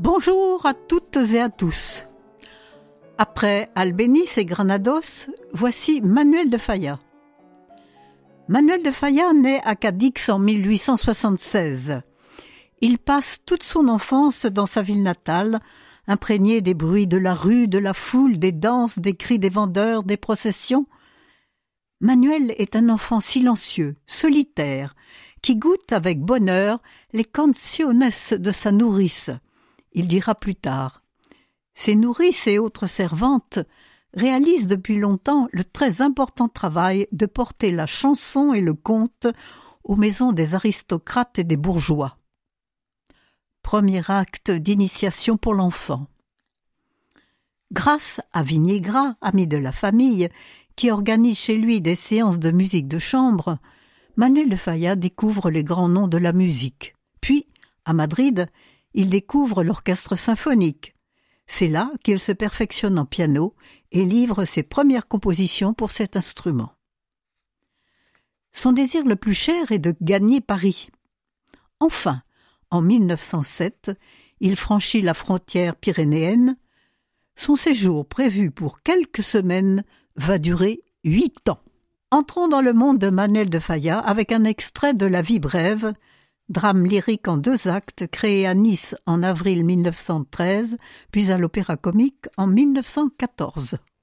Bonjour à toutes et à tous. Après Albéniz et Granados, voici Manuel de Falla. Manuel de Falla naît à Cadix en 1876. Il passe toute son enfance dans sa ville natale, imprégné des bruits de la rue, de la foule, des danses, des cris des vendeurs, des processions. Manuel est un enfant silencieux, solitaire, qui goûte avec bonheur les canciones de sa nourrice. Il dira plus tard: ces nourrices et autres servantes réalisent depuis longtemps le très important travail de porter la chanson et le conte aux maisons des aristocrates et des bourgeois. Premier acte d'initiation pour l'enfant. Grâce à Viniegra, ami de la famille, qui organise chez lui des séances de musique de chambre, Manuel de Falla découvre les grands noms de la musique. Puis, à Madrid, il découvre l'orchestre symphonique. C'est là qu'il se perfectionne en piano et livre ses premières compositions pour cet instrument. Son désir le plus cher est de gagner Paris. Enfin, en 1907, il franchit la frontière pyrénéenne. Son séjour, prévu pour quelques semaines, va durer 8 ans. Entrons dans le monde de Manuel de Falla avec un extrait de La vie brève, drame lyrique en 2 actes créé à Nice en avril 1913, puis à l'Opéra Comique en 1914.